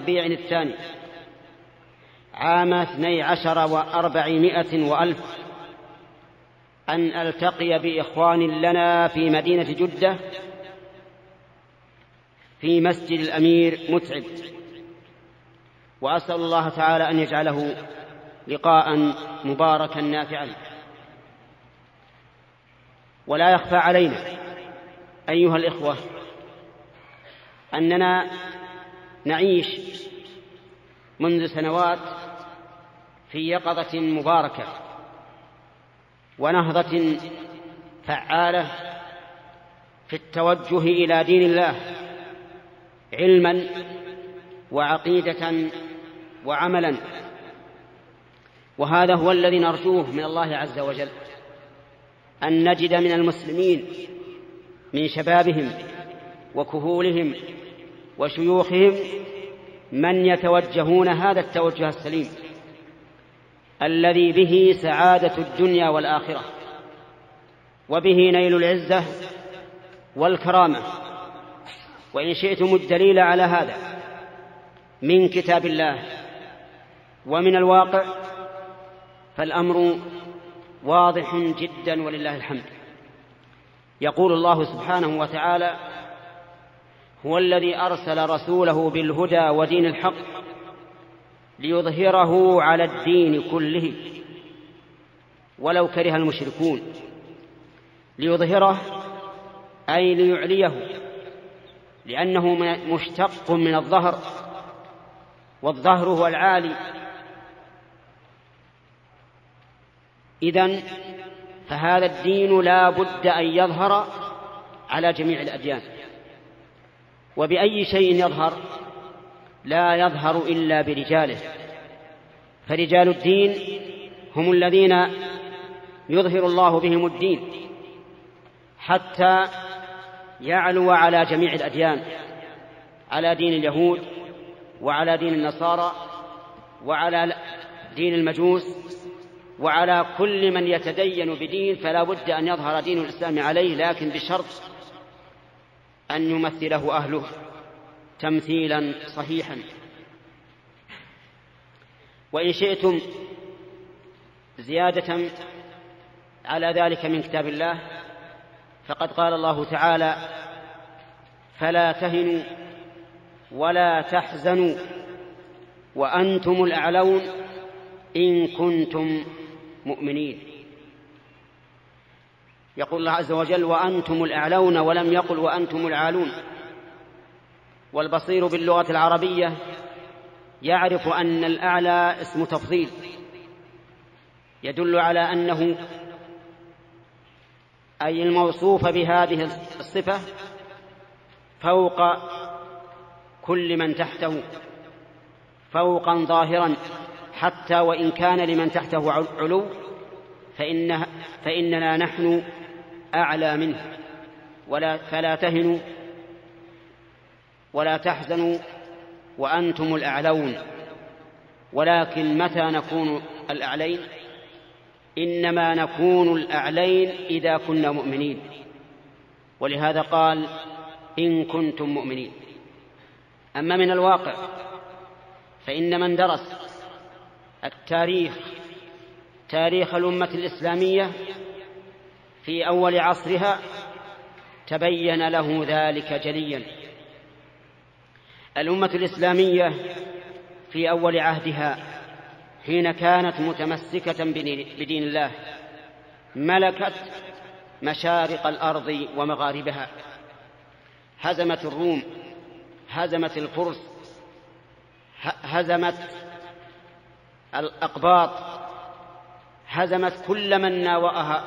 ربيع الثاني عام 12 و400 وألف أن ألتقي بإخوان لنا في مدينة جدة في مسجد الأمير متعب، وأسأل الله تعالى أن يجعله لقاء مباركا نافعا. ولا يخفى علينا أيها الإخوة أننا نعيش منذ سنوات في يقظة مباركة ونهضة فعالة في التوجه إلى دين الله علما وعقيدة وعملا، وهذا هو الذي نرجوه من الله عز وجل، أن نجد من المسلمين من شبابهم وكهولهم وشيوخهم من يتوجهون هذا التوجه السليم الذي به سعادة الدنيا والآخرة، وبه نيل العزة والكرامة. وإن شئتم الدليل على هذا من كتاب الله ومن الواقع فالأمر واضح جدا ولله الحمد. يقول الله سبحانه وتعالى: هو الذي أرسل رسوله بالهدى ودين الحق ليظهره على الدين كله ولو كره المشركون. ليظهره أي ليعليه، لأنه مشتق من الظهر، والظهر هو العالي. إذن فهذا الدين لا بد أن يظهر على جميع الأديان. وبأي شيء يظهر؟ لا يظهر إلا برجاله، فرجال الدين هم الذين يظهر الله بهم الدين حتى يعلو على جميع الأديان، على دين اليهود وعلى دين النصارى وعلى دين المجوس وعلى كل من يتدين بدين، فلا بد أن يظهر دين الإسلام عليه، لكن بشرط أن يمثله أهله تمثيلا صحيحا. وإن شئتم زيادة على ذلك من كتاب الله فقد قال الله تعالى: فلا تهنوا ولا تحزنوا وأنتم الأعلون إن كنتم مؤمنين. يقول الله عز وجل: وأنتم الأعلون، ولم يقل وأنتم العالون. والبصير باللغة العربية يعرف أن الأعلى اسم تفضيل يدل على أنه أي الموصوف بهذه الصفة فوق كل من تحته فوقا ظاهرا، حتى وإن كان لمن تحته علو فإننا نحن أعلى منه. فلا تهنوا ولا تحزنوا وأنتم الأعلون. ولكن متى نكون الأعلين؟ إنما نكون الأعلين إذا كنا مؤمنين، ولهذا قال: إن كنتم مؤمنين. أما من الواقع فإن من درس تاريخ الأمة الإسلامية في أول عصرها تبين له ذلك جليا. الأمة الإسلامية في أول عهدها حين كانت متمسكة بدين الله ملكت مشارق الأرض ومغاربها، هزمت الروم، هزمت الفرس، هزمت الأقباط، هزمت كل من ناوأها.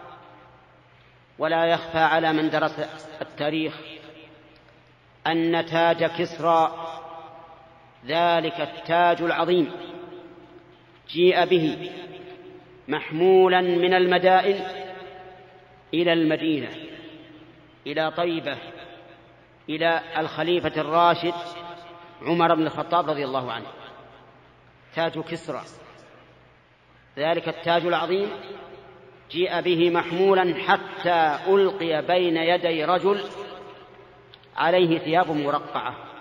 ولا يخفى على من درس التاريخ أن تاج كسرى، ذلك التاج العظيم، جيء به محمولا من المدائن إلى المدينة، إلى طيبة، إلى الخليفة الراشد عمر بن الخطاب رضي الله عنه. تاج كسرى، ذلك التاج العظيم، جيء به محمولا حتى ألقي بين يدي رجل عليه ثياب مرقعة،